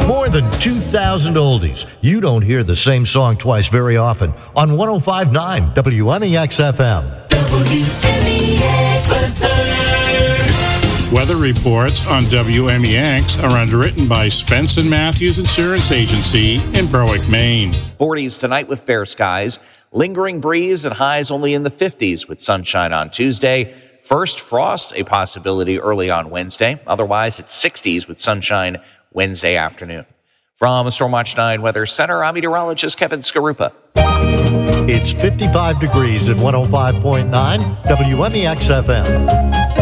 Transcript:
More than 2,000 oldies. You don't hear the same song twice very often on 105.9 WMEX FM. Weather reports on WMEX are underwritten by Spence & Matthews Insurance Agency in Berwick, Maine. 40s tonight with fair skies. Lingering breeze and highs only in the 50s with sunshine on Tuesday. First frost, a possibility early on Wednesday. Otherwise, it's 60s with sunshine Wednesday afternoon. From Stormwatch 9 Weather Center, I'm meteorologist Kevin Skarupa. It's 55 degrees at 105.9 WMEX FM.